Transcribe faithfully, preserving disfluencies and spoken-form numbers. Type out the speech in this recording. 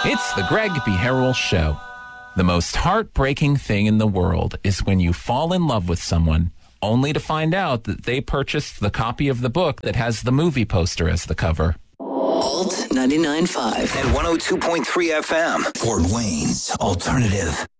It's the Greg B. Harrell Show. The most heartbreaking thing in the world is when you fall in love with someone only to find out that they purchased the copy of the book that has the movie poster as the cover. Alt ninety-nine point five and one oh two point three F M, Fort Wayne's Alternative.